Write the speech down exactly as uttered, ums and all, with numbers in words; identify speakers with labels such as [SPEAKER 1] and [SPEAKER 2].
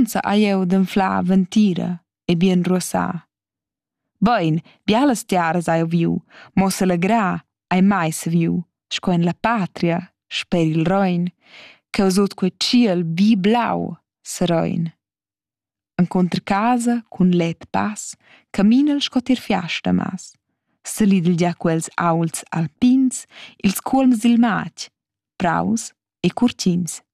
[SPEAKER 1] onza hai eu d'anflar ventira e bien ruassà. Bein, bialas tiaras hai eu viu, mo s'allegrar hai mai saviu, sco en la patria, sper il rein, causut quei ciel vi blau serein. Encunter casa, cun let pass, camina'l sco tier fiasta mas. Salid'el gia quels aults alpins, ils cuolms dil matg, praus e curtins.